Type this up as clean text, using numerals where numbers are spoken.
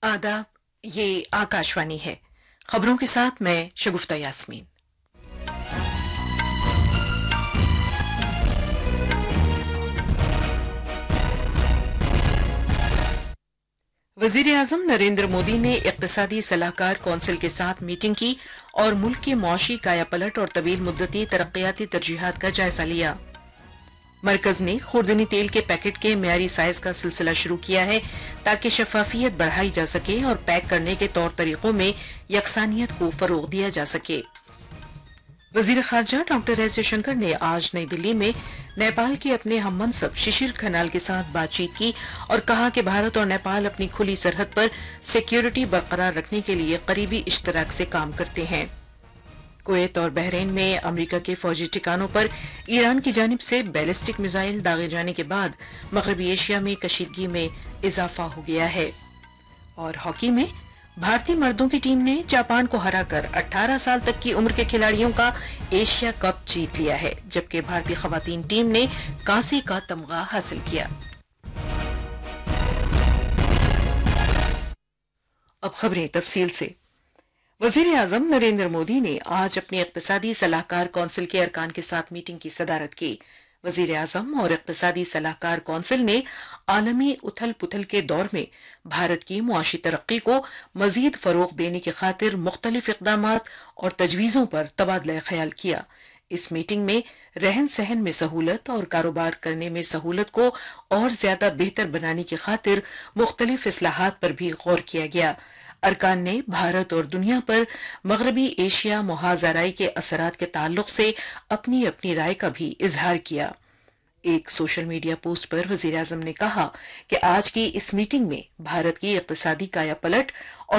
आदाब, ये आकाशवाणी है। खबरों के साथ मैं शगुफ्ता यास्मीन। वजीर आजम नरेंद्र मोदी ने इक्तिसादी सलाहकार कौंसिल के साथ मीटिंग की और मुल्क के मुआशी कायापलट और तवील मुद्दती तरक्याती तरजीहात का जायजा लिया। मरकज ने खुर्दनी तेल के पैकेट के मेयारी साइज का सिलसिला शुरू किया है ताकि शफाफियत बढ़ाई जा सके और पैक करने के तौर तरीकों में यकसानियत को फरोग दिया जा सके। वजीर खारजा डॉक्टर एस जयशंकर ने आज नई दिल्ली में नेपाल के अपने हम मनसब शिशिर खनाल के साथ बातचीत की और कहा कि भारत और नेपाल अपनी खुली सरहद पर सिक्योरिटी बरकरार रखने के लिए करीबी इश्तराक से काम करते हैं। कुवैत और बहरीन में अमेरिका के फौजी ठिकानों पर ईरान की जानिब से बैलिस्टिक मिसाइल दागे जाने के बाद मगरबी एशिया में कशीदगी में इजाफा हो गया है। और हॉकी में भारतीय मर्दों की टीम ने जापान को हराकर 18 साल तक की उम्र के खिलाड़ियों का एशिया कप जीत लिया है, जबकि भारतीय खवातीन टीम ने कांसे का तमगा हासिल किया। अब खबरें तफसील से। वजीर आजम नरेंद्र मोदी ने आज अपनी इक्तिसादी सलाहकार कौंसिल के अरकान के साथ मीटिंग की सदारत की। वजीर आजम और इक्तिसादी सलाहकार कौंसिल ने आलमी उथल पुथल के दौर में भारत की मुआशी तरक्की को मजीद फरोग देने की खातिर मुख्तलिफ इक़दामात और तजवीज़ों पर तबादला ख्याल किया। इस मीटिंग में रहन सहन में सहूलत और कारोबार करने में सहूलत को और ज्यादा बेहतर बनाने की खातिर मुख्तलिफ इस्लाहात पर भी गौर किया गया। अरकान ने भारत और दुनिया पर मगरबी एशिया मुहाजराई के असरात के ताल्लुक से अपनी अपनी राय का भी इजहार किया। एक सोशल मीडिया पोस्ट पर वजीर आजम ने कहा कि आज की इस मीटिंग में भारत की इक्तिसादी कायापलट और